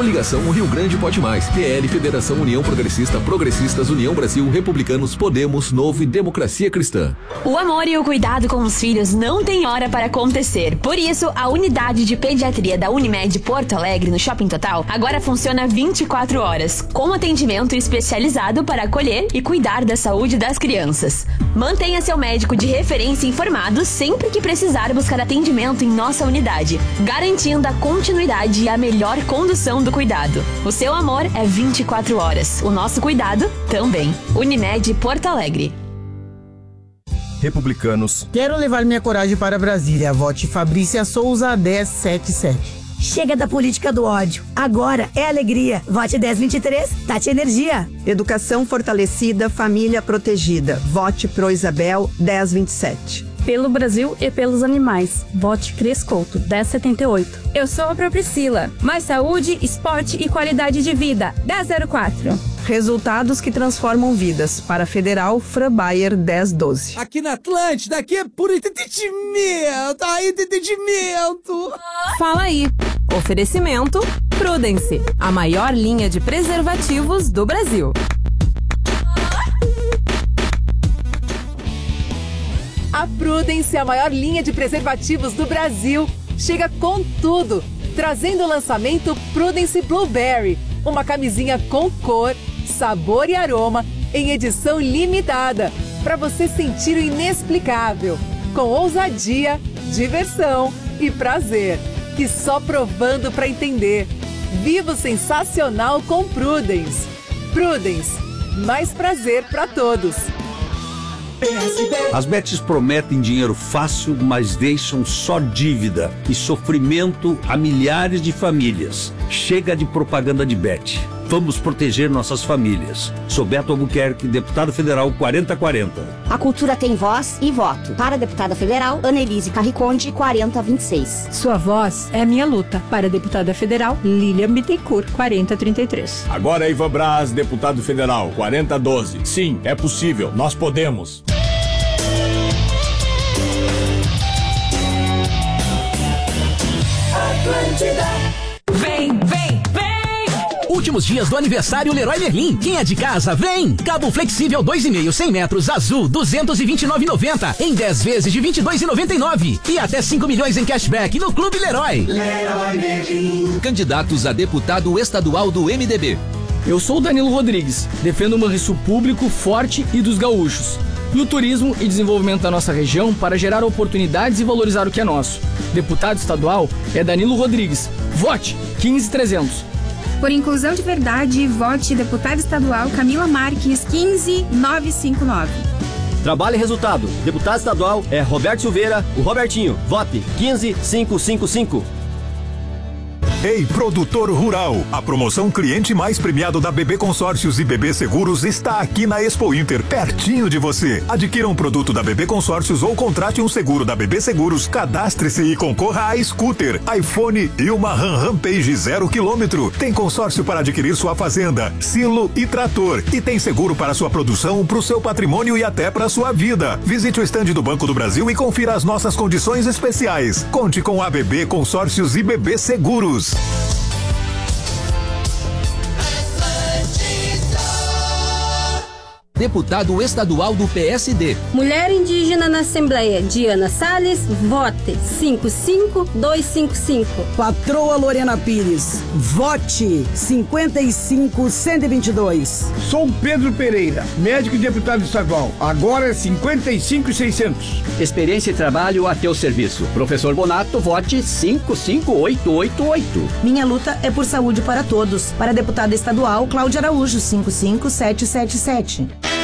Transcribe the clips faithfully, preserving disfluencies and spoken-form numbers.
Coligação Rio Grande Pode Mais, P L, Federação União Progressista, Progressistas, União Brasil, Republicanos, Podemos, Novo e Democracia Cristã. O amor e o cuidado com os filhos não tem hora para acontecer. Por isso, a unidade de pediatria da Unimed Porto Alegre, no Shopping Total, agora funciona vinte e quatro horas, com atendimento especializado para acolher e cuidar da saúde das crianças. Mantenha seu médico de referência informado sempre que precisar buscar atendimento em nossa unidade, garantindo a continuidade e a melhor condução do cuidado. O seu amor é vinte e quatro horas, o nosso cuidado também. Unimed Porto Alegre. Republicanos. Quero levar minha coragem para Brasília. Vote Fabrícia Souza dez setenta e sete. Chega da política do ódio. Agora é alegria. Vote dez vinte e três, Tati Energia. Educação fortalecida, família protegida. Vote Pro Isabel dez vinte e sete. Pelo Brasil e pelos animais. Vote Cris Couto, dez setenta e oito. Eu sou a Pro Priscila. Mais saúde, esporte e qualidade de vida. dez zero quatro. Resultados que transformam vidas. Para Federal, Fran Bayer dez doze. Aqui na Atlântida, aqui é por entendimento. Aí, entendimento. Fala aí. Oferecimento Prudence, a maior linha de preservativos do Brasil. A Prudence, a maior linha de preservativos do Brasil, chega com tudo, trazendo o lançamento Prudence Blueberry, uma camisinha com cor, sabor e aroma em edição limitada, para você sentir o inexplicável, com ousadia, diversão e prazer, que só provando para entender. Viva o sensacional com Prudence. Prudence, mais prazer para todos. As bets prometem dinheiro fácil, mas deixam só dívida e sofrimento a milhares de famílias. Chega de propaganda de bet. Vamos proteger nossas famílias. Sou Beto Albuquerque, deputado federal quarenta quarenta. A cultura tem voz e voto. Para a deputada federal, Annelise Carriconde, quarenta vinte e seis. Sua voz é a minha luta. Para a deputada federal, Lilian Bittencourt, quarenta trinta e três. Agora é Ivan Braz, deputado federal, quarenta doze. Sim, é possível. Nós podemos. Atlântida. Vem, vem, vem! Últimos dias do aniversário Leroy Merlin. Quem é de casa, vem! Cabo flexível dois e meio, cem metros, azul, duzentos e vinte e nove reais e noventa centavos em dez vezes de vinte e dois reais e noventa e nove centavos. E até cinco milhões em cashback no Clube Leroy. Leroy Merlin. Candidatos a deputado estadual do M D B. Eu sou o Danilo Rodrigues. Defendo um Banrisul público, forte e dos gaúchos. E o turismo e desenvolvimento da nossa região para gerar oportunidades e valorizar o que é nosso. Deputado estadual é Danilo Rodrigues. Vote quinze trezentos. Por inclusão de verdade, vote deputada estadual Camila Marques, quinze novecentos e cinquenta e nove. Trabalho e resultado. Deputado estadual é Roberto Silveira, o Robertinho. Vote quinze mil quinhentos e cinquenta e cinco. Ei, produtor rural! A promoção cliente mais premiado da B B Consórcios e B B Seguros está aqui na Expo Inter, pertinho de você. Adquira um produto da B B Consórcios ou contrate um seguro da B B Seguros, cadastre-se e concorra a scooter, iPhone e uma Ram Rampage zero quilômetro. Tem consórcio para adquirir sua fazenda, silo e trator. E tem seguro para sua produção, para o seu patrimônio e até para sua vida. Visite o estande do Banco do Brasil e confira as nossas condições especiais. Conte com a B B Consórcios e B B Seguros. Deputado estadual do P S D. Mulher indígena na Assembleia, Diana Salles, vote cinco cinco dois cinco cinco. Patroa Lorena Pires, vote cinquenta e cinco cento e vinte e dois. Sou Pedro Pereira, médico e deputado estadual, agora é cinquenta e cinco seiscentos. Experiência e trabalho a teu serviço. Professor Bonato, vote cinco cinco oito oito oito. Minha luta é por saúde para todos. Para a deputada estadual, Cláudia Araújo, cinco cinco sete sete sete.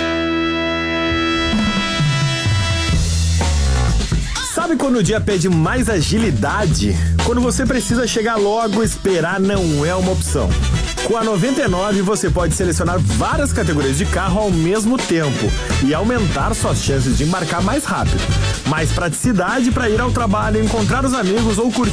Sabe quando o dia pede mais agilidade? Quando você precisa chegar logo, esperar não é uma opção. Com a noventa e nove você pode selecionar várias categorias de carro ao mesmo tempo e aumentar suas chances de embarcar mais rápido. Mais praticidade para ir ao trabalho, encontrar os amigos ou curtir